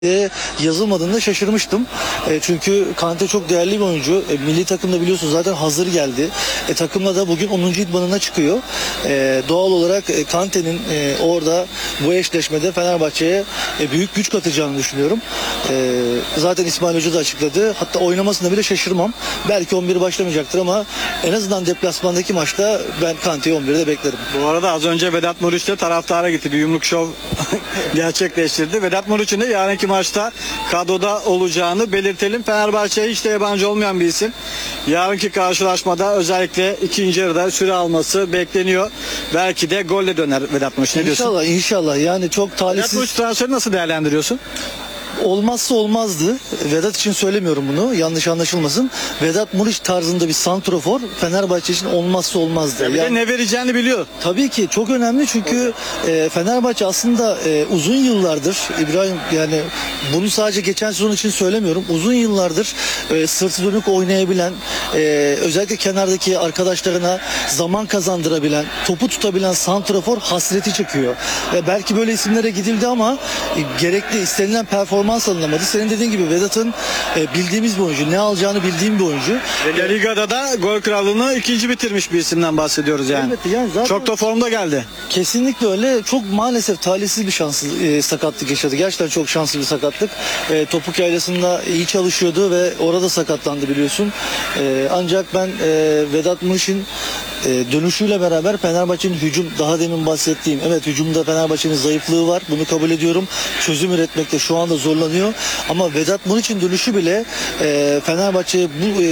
yazılmadığında şaşırmıştım. Çünkü Kante çok değerli bir oyuncu. Milli takımda biliyorsunuz zaten hazır geldi. Takımla da bugün 10. idmanına çıkıyor. Doğal olarak Kante'nin orada bu eşleşmede Fenerbahçe'ye büyük güç katacağını düşünüyorum. Zaten İsmail Hoca da açıkladı. Hatta oynamasına bile şaşırmam. Belki 11 başlamayacaktır ama en azından deplasmandaki maçta ben Kante'yi 11'de beklerim. Bu arada az önce Vedat Muriç de taraftara gitti. Bir yumruk şov gerçekleştirdi. Vedat Muriç'in de yarınki maçta kadroda olacağını belirtelim. Fenerbahçe'ye hiç de yabancı olmayan bir isim. Yarınki karşılaşmada özellikle ikinci yarıda süre alması bekleniyor. Belki de golle döner Vedat Muriç. Ne diyorsun? İnşallah, inşallah. Yani çok Vedat talihsiz. Muriç transferi nasıl değerlendiriyorsun? Olmazsa olmazdı. Vedat için söylemiyorum bunu. Yanlış anlaşılmasın. Vedat Muriç tarzında bir santrofor Fenerbahçe için olmazsa olmazdı. Bir de ne vereceğini biliyor. Tabii ki çok önemli çünkü Fenerbahçe aslında uzun yıllardır İbrahim, yani bunu sadece geçen sezon için söylemiyorum. Uzun yıllardır sırtı dönük oynayabilen, özellikle kenardaki arkadaşlarına zaman kazandırabilen, topu tutabilen santrafor hasreti çekiyor. Ve belki böyle isimlere gidildi ama gerekli istenilen performans alınamadı. Senin dediğin gibi Vedat'ın bildiğimiz bir oyuncu. Ne alacağını bildiğim bir oyuncu. La Liga'da da gol krallığını ikinci bitirmiş bir isimden bahsediyoruz yani. Evet, yani zaten çok da formda geldi. kesinlikle öyle. Çok maalesef talihsiz bir sakatlık yaşadı. Gerçekten çok şanslı bir sakatlık. Topuk yaylasında iyi çalışıyordu ve orada sakatlandı biliyorsun. Ancak ben Vedat Muriç'in dönüşüyle beraber Fenerbahçe'nin hücum, daha demin bahsettiğim, evet hücumda Fenerbahçe'nin zayıflığı var. Bunu kabul ediyorum. Çözüm üretmekte şu anda zorlanıyor. Ama Vedat Muriç'in dönüşü bile Fenerbahçe'ye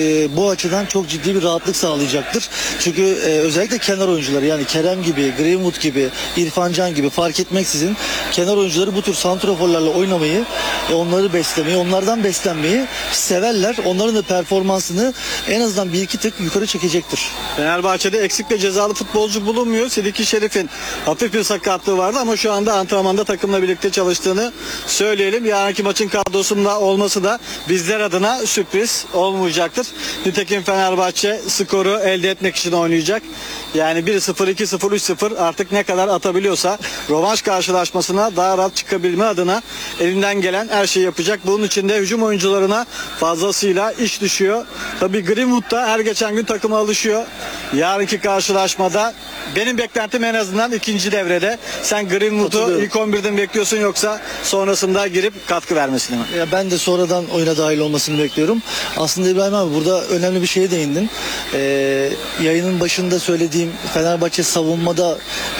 bu açıdan çok ciddi bir rahatlık sağlayacaktır. Çünkü özellikle kenar oyuncuları, yani Kerem gibi, Greenwood gibi, İrfan Can gibi fark etmeksizin kenar oyuncuları bu tür santraforlarla oynamayı, onları beslemeyi, onlardan beslenmeyi severler. Onların da performansını en azından bir iki tık yukarı çekecektir. Fenerbahçe'de eksik ve cezalı futbolcu bulunmuyor. Sidiki Şerif'in hafif bir sakatlığı vardı ama şu anda antrenmanda takımla birlikte çalıştığını söyleyelim. Yarınki maçın kadrosunda olması da bizler adına sürpriz olmayacaktır. Nitekim Fenerbahçe skoru elde etmek için oynayacak. Yani 1-0, 2-0, 3-0 artık ne kadar atabiliyorsa rövanş karşılaşmasına daha rahat çıkabilme adına elinden gelen her şeyi yapacak. Bunun için de hücum oyuncularına fazlasıyla iş düşüyor. Tabii Greenwood da her geçen gün takıma alışıyor. Yarınki karşılaşmada benim beklentim en azından ikinci devrede. Sen Greenwood'u ilk 11'den bekliyorsun yoksa sonrasında girip katkı vermesini mi? Ya ben de sonradan oyuna dahil olmasını bekliyorum. Aslında İbrahim abi burada önemli bir şeye değindin. Yayının başında söylediğim Fenerbahçe savunmada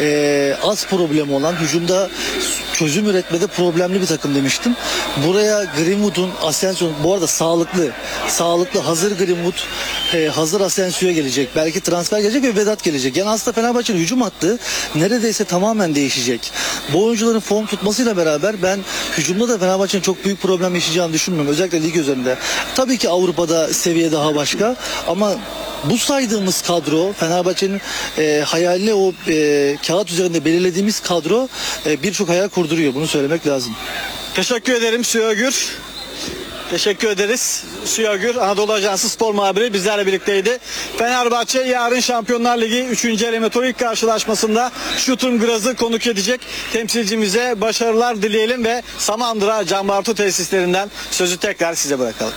az problemi olan, hücumda çözüm üretmede problemli bir takım demiştim. Buraya Greenwood'un, Asensio'nun, bu arada sağlıklı hazır Greenwood, hazır Asensio'ya gelecek. Belki transfer gelecek ve Vedat gelecek. Yani aslında Fenerbahçe'nin hücum hattı neredeyse tamamen değişecek. Bu oyuncuların form tutmasıyla beraber ben hücumda da Fenerbahçe'nin çok büyük problem yaşayacağını düşünmüyorum. Özellikle lig üzerinde. Tabii ki Avrupa'da seviye daha başka ama bu saydığımız kadro, Fenerbahçe'nin hayalini o kağıt üzerinde belirlediğimiz kadro birçok hayal kurduruyor. Bunu söylemek lazım. Teşekkür ederim Süha Gür. Teşekkür ederiz. Süha Gür, Anadolu Ajansı spor muhabiri bizlerle birlikteydi. Fenerbahçe yarın Şampiyonlar Ligi 3. eliminatorik karşılaşmasında Sturm Graz'ı konuk edecek. Temsilcimize başarılar dileyelim ve Samandıra Can Bartu tesislerinden sözü tekrar size bırakalım.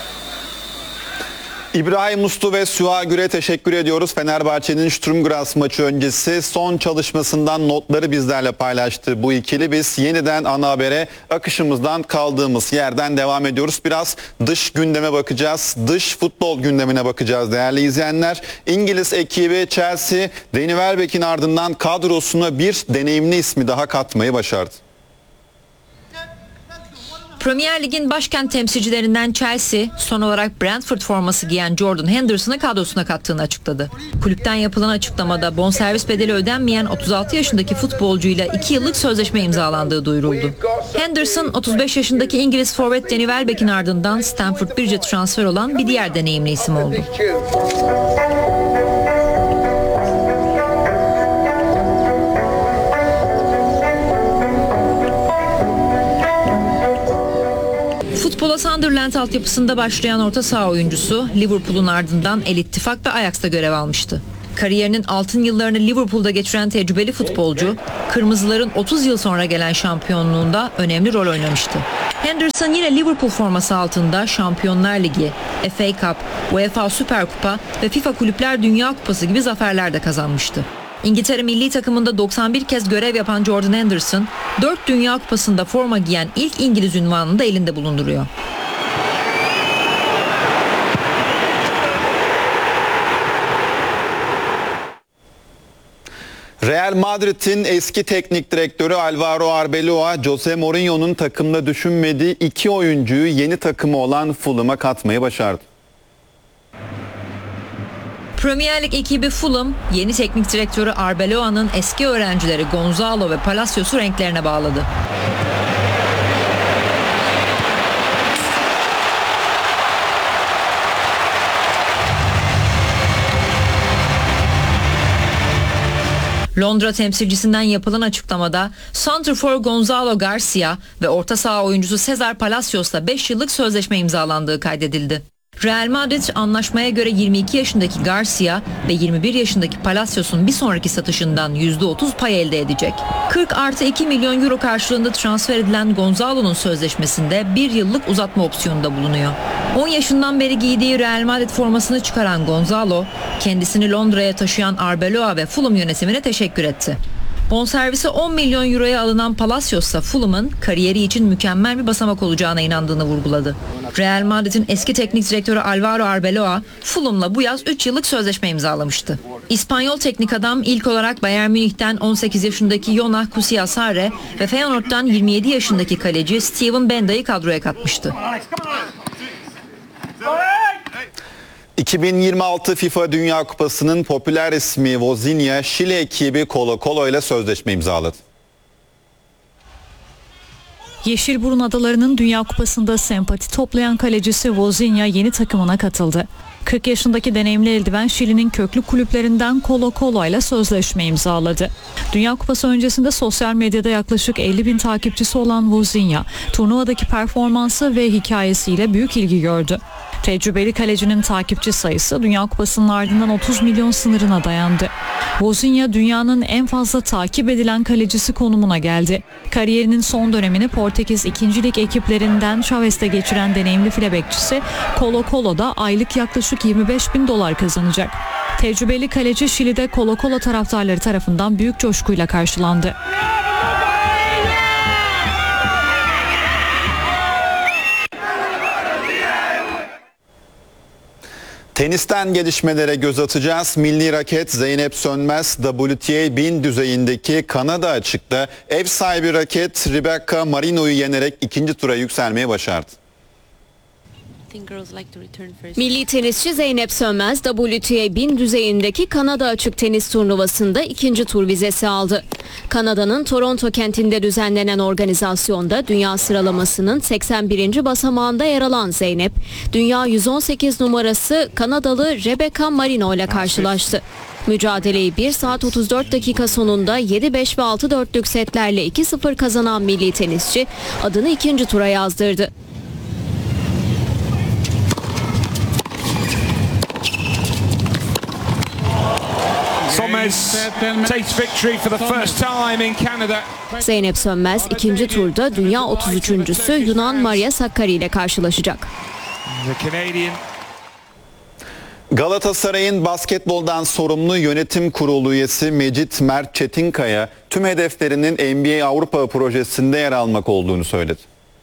İbrahim Uslu ve Süha Gür'e teşekkür ediyoruz. Fenerbahçe'nin Sturm Graz maçı öncesi son çalışmasından notları bizlerle paylaştı bu ikili. Biz yeniden ana habere akışımızdan kaldığımız yerden devam ediyoruz. Biraz dış gündeme bakacağız. Dış futbol gündemine bakacağız değerli izleyenler. İngiliz ekibi Chelsea, Danny Welbeck'in ardından kadrosuna bir deneyimli ismi daha katmayı başardı. Premier Lig'in başkent temsilcilerinden Chelsea, son olarak Brentford forması giyen Jordan Henderson'ı kadrosuna kattığını açıkladı. Kulüpten yapılan açıklamada bonservis bedeli ödenmeyen 36 yaşındaki futbolcuyla 2 yıllık sözleşme imzalandığı duyuruldu. Henderson, 35 yaşındaki İngiliz forvet Danny Welbeck'in ardından Stamford Bridge'e transfer olan bir diğer deneyimli isim oldu. Futbola Sunderland altyapısında başlayan orta saha oyuncusu Liverpool'un ardından El İttifak ve Ajax'ta görev almıştı. Kariyerinin altın yıllarını Liverpool'da geçiren tecrübeli futbolcu, Kırmızıların 30 yıl sonra gelen şampiyonluğunda önemli rol oynamıştı. Henderson yine Liverpool forması altında Şampiyonlar Ligi, FA Cup, UEFA Süper Kupa ve FIFA Kulüpler Dünya Kupası gibi zaferler de kazanmıştı. İngiltere milli takımında 91 kez görev yapan Jordan Henderson, 4 Dünya Kupası'nda forma giyen ilk İngiliz unvanını da elinde bulunduruyor. Real Madrid'in eski teknik direktörü Alvaro Arbeloa, Jose Mourinho'nun takımda düşünmediği 2 oyuncuyu yeni takımı olan Fulham'a katmayı başardı. Premier Lig ekibi Fulham, yeni teknik direktörü Arbeloa'nın eski öğrencileri Gonzalo ve Palacios'u renklerine bağladı. Londra temsilcisinden yapılan açıklamada santrfor Gonzalo Garcia ve orta saha oyuncusu Cesar Palacios'la 5 yıllık sözleşme imzalandığı kaydedildi. Real Madrid anlaşmaya göre 22 yaşındaki Garcia ve 21 yaşındaki Palacios'un bir sonraki satışından %30 pay elde edecek. 40+2 milyon euro karşılığında transfer edilen Gonzalo'nun sözleşmesinde 1 yıllık uzatma opsiyonu da bulunuyor. 10 yaşından beri giydiği Real Madrid formasını çıkaran Gonzalo, kendisini Londra'ya taşıyan Arbeloa ve Fulham yönetimine teşekkür etti. Bonservisi 10 milyon euroya alınan Palacios ise Fulham'ın kariyeri için mükemmel bir basamak olacağına inandığını vurguladı. Real Madrid'in eski teknik direktörü Alvaro Arbeloa, Fulham'la bu yaz 3 yıllık sözleşme imzalamıştı. İspanyol teknik adam ilk olarak Bayern Münih'ten 18 yaşındaki Jonah Kusiasare ve Feyenoord'dan 27 yaşındaki kaleci Steven Benda'yı kadroya katmıştı. 2026 FIFA Dünya Kupası'nın popüler ismi Vozinha, Şili ekibi Colo Colo ile sözleşme imzaladı. Yeşilburun Adaları'nın Dünya Kupası'nda sempati toplayan kalecisi Vozinha yeni takımına katıldı. 40 yaşındaki deneyimli eldiven Şili'nin köklü kulüplerinden Colo Colo ile sözleşme imzaladı. Dünya Kupası öncesinde sosyal medyada yaklaşık 50 bin takipçisi olan Vozinha, turnuvadaki performansı ve hikayesiyle büyük ilgi gördü. Tecrübeli kalecinin takipçi sayısı Dünya Kupası'nın ardından 30 milyon sınırına dayandı. Vozinha dünyanın en fazla takip edilen kalecisi konumuna geldi. Kariyerinin son dönemini Portekiz 2. Lig ekiplerinden Chavez'te geçiren deneyimli file bekçisi Colo Colo'da aylık yaklaşık 25 bin dolar kazanacak. Tecrübeli kaleci Şili'de Colo Colo taraftarları tarafından büyük coşkuyla karşılandı. Tenisten gelişmelere göz atacağız. Milli raket Zeynep Sönmez WTA 1000 düzeyindeki Kanada açıkta ev sahibi raket Rebecca Marino'yu yenerek ikinci tura yükselmeyi başardı. Milli tenisçi Zeynep Sönmez WTA 1000 düzeyindeki Kanada açık tenis turnuvasında ikinci tur vizesi aldı. Kanada'nın Toronto kentinde düzenlenen organizasyonda dünya sıralamasının 81. basamağında yer alan Zeynep, dünya 118 numarası Kanadalı Rebecca Marino ile karşılaştı. Mücadeleyi 1 saat 34 dakika sonunda 7-5 ve 6-4'lük setlerle 2-0 kazanan milli tenisçi adını ikinci tura yazdırdı. Zeynep Sönmez ikinci turda dünya 33.'sü Yunan Maria Sakkari ile karşılaşacak. Galatasaray'ın basketboldan sorumlu yönetim kurulu üyesi Mecit Mert Çetinkaya tüm hedeflerinin NBA Avrupa projesinde yer almak olduğunu söyledi.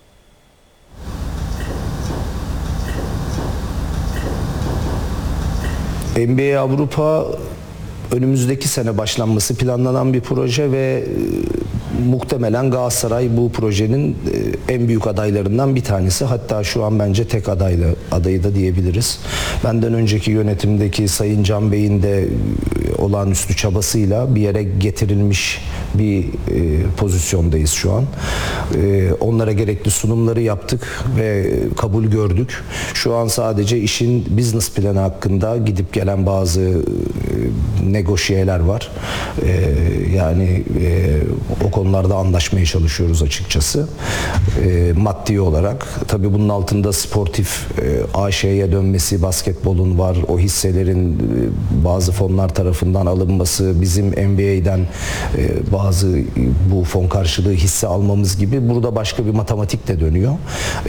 NBA Avrupa önümüzdeki sene başlanması planlanan bir proje ve muhtemelen Galatasaray bu projenin en büyük adaylarından bir tanesi. Hatta şu an bence tek adayı da diyebiliriz. Benden önceki yönetimdeki Sayın Can Bey'in de olağanüstü çabasıyla bir yere getirilmiş bir pozisyondayız şu an. Onlara gerekli sunumları yaptık ve kabul gördük. Şu an sadece işin business planı hakkında gidip gelen bazı negoşiyeler var. Yani o konularda anlaşmaya çalışıyoruz açıkçası. Maddi olarak. Tabii bunun altında sportif AŞ'ye dönmesi, basketbolun var. O hisselerin bazı fonlar tarafından alınması, bizim NBA'den bazı bu fon karşılığı hisse almamız gibi burada başka bir matematik de dönüyor.